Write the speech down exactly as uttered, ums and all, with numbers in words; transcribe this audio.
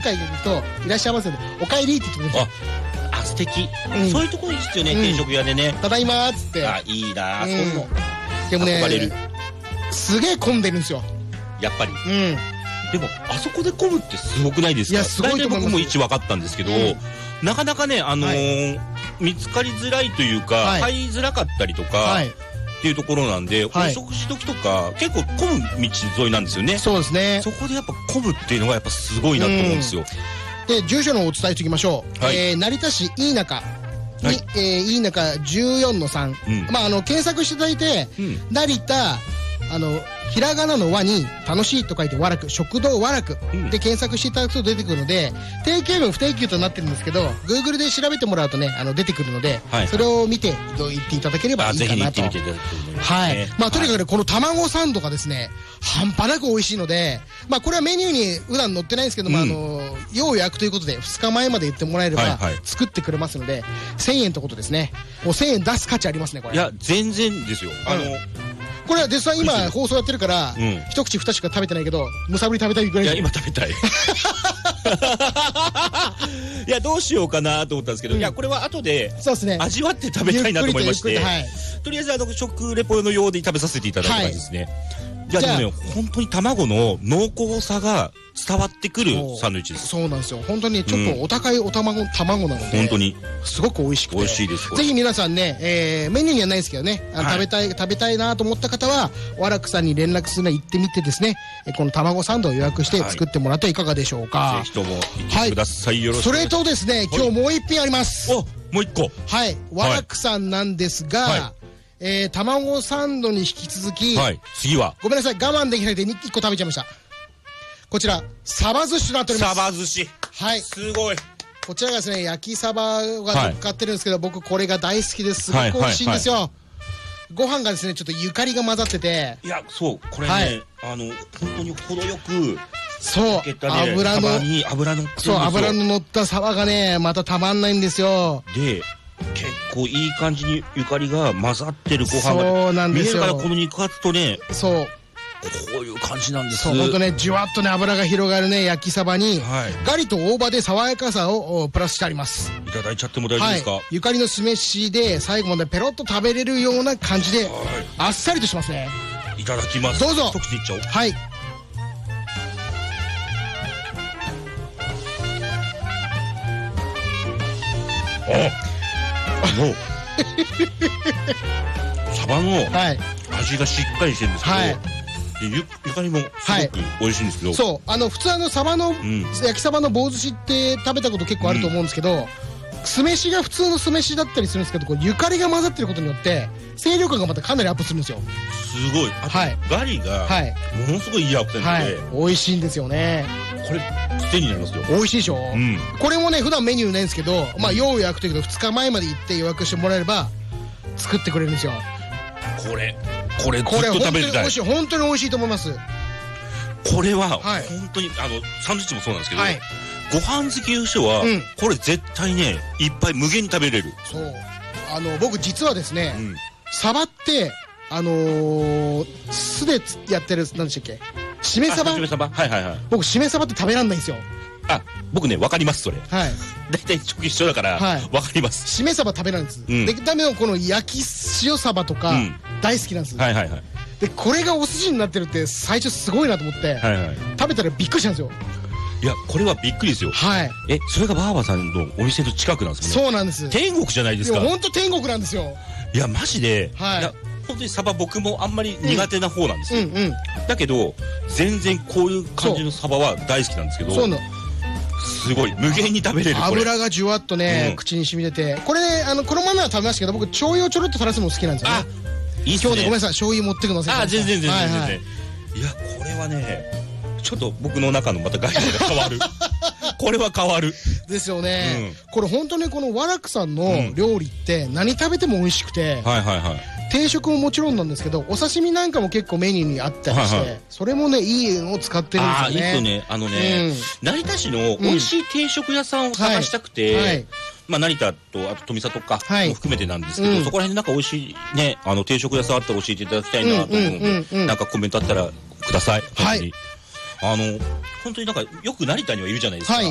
回行くといらっしゃいませでお帰りって言ってくれる。 あ、素敵。そういうところいいですよね、定食屋でね。 ただいまーっつって。 あ、いいな、そういうの。 でもね、すげえ混んでるんですよ。 やっぱり。 うん。 でもあそこで混むってすごくないですか。 いやすごいと思います。 僕も位置分かったんですけど、なかなかねあの見つかりづらいというか入りづらかったりとかっていうところなんで、お食事時とか結構混む道沿いなんですよね。 そうですね。 そこでやっぱ混むっていうのがやっぱすごいなと思うんですよ。 で住所の方をお伝えしておきましょう。え成田市飯中に飯中 じゅうよんのさん、まああの検索していただいて成田あのひらがなの和に楽しいと書いて和楽、食堂和楽で検索していただくと出てくるので、定休分不定休となってるんですけど Google で調べてもらうとねあの出てくるので、それを見て言っていただければいいかなと。はい。まあとにかくねこの卵サンドがですね半端なく美味しいので、まあこれはメニューに普段載ってないんですけども、あの要予約ということでふつかまえまで言ってもらえれば作ってくれますのでせんえんってことですね。もうせんえん出す価値ありますねこれ。 いや全然ですよ。あのこれは実際今放送やってるから一口二口しか食べてないけどむさぶり食べたいぐらい。 いや今食べたい。いやどうしようかなと思ったんですけど、いやこれは後で味わって食べたいなと思いまして、とりあえずあの食レポのようで食べさせていただいた感じですね。いやでもね本当に卵の濃厚さが伝わってくるサンドイッチです。そうなんですよ。本当にちょっとお高いお卵卵なので本当にすごく美味しくて美味しいです。ぜひ皆さんねメニューにはないですけどね食べたい食べたいなと思った方は和楽さんに連絡するの行ってみてですねこの卵サンドを予約して作ってもらっていかがでしょうか。ぜひとも行ってください。よろしく。それとですね今日もう一品あります。おもう一個。はい和楽さんなんですがえー、卵サンドに引き続き、はい、次はごめんなさい我慢できないでいっこ食べちゃいました。こちらサバ寿司となっております。サバ寿司、はい、すごい。こちらがですね焼きサバが乗っかってるんですけど、はい、僕これが大好きです。すごく美味しいんですよ。ご飯がですねちょっとゆかりが混ざってて、いやそうこれね、はい、あの本当に程よくそう、ね、油の油のそう油の乗ったサバがねまたたまんないんですよ。で結構いい感じにゆかりが混ざってるご飯がそうなんですよ。見えるからこの肉厚とねそうこういう感じなんです。そう本当ねじわっとね油が広がるね焼きサバに、はい、ガリと大葉で爽やかさをプラスしてあります。いただいちゃっても大丈夫ですか。はい、ゆかりの酢飯で最後までペロッと食べれるような感じで、はい、あっさりとしますね。いただきます。どうぞ一口いっちゃおう。はい。あもうサバの味がしっかりしてるんですけど、はい、ゆ, ゆかりもすごく美味しいんですけど、はい、そうあの普通あのサバの、うん、焼きサバの棒寿司って食べたこと結構あると思うんですけど、うん、酢飯が普通の酢飯だったりするんですけどこうゆかりが混ざってることによって清涼感がまたかなりアップするんですよ。すごい。あと、はい、ガリがものすごいいいアクセントで、はい、美味しいんですよね。これ癖になりますよ。美味しいでしょ、うん、これもね普段メニューないんですけど、まあ要予約というけどふつかまえまで行って予約してもらえれば作ってくれるんですよ。これこれずっと食べてたい。本当に美味しいと思います。これは本当にあのサンドイッチもそうなんですけど、はい、ご飯好きの人は、うん、これ絶対ねいっぱい無限に食べれる。そうあの僕実はですね、うん、サバってあのー、酢でやってる何でしたっけしめ鯖。しめ鯖はいはいはい。僕しめ鯖って食べらんないんですよ。あ僕ね分かりますそれ。はい大体一緒だから分かります。しめ鯖食べらんです。でダメのこの焼き塩鯖とか大好きなんです。はいはいはい。でこれがお寿司になってるって最初すごいなと思って食べたらびっくりしたんですよ。いやこれはびっくりですよ。はい。えそれがバーバさんのお店と近くなんですかね。そうなんです。天国じゃないですか。本当天国なんですよ。いやマジで。はい。本当にサバ僕もあんまり苦手な方なんですよ。だけど全然こういう感じのサバは大好きなんですけど。そうなの。すごい無限に食べれる。油がじゅわっとね口に染み出てこれあのこのままは食べましたけど僕醤油をちょろっと垂らすのも好きなんですよね。あいいっすね。今日ねごめんなさい醤油持ってくの忘れてました。あ全然全然全然。いやこれはねちょっと僕の中のまた概念が変わる。これは変わるですよね。これ本当にこの和楽さんの料理って何食べても美味しくて定食ももちろんなんですけどお刺身なんかも結構メニューにあったりしてそれもねいいのを使ってるんですよね。あいいですよね。あのね成田市の美味しい定食屋さんを探したくてまあ成田とあと富里かも含めてなんですけどそこら辺でなんか美味しいねあの定食屋さんあったら教えていただきたいなと思うのでなんかコメントあったらください。はい。あの本当になんかよく成田にはいるじゃないですか。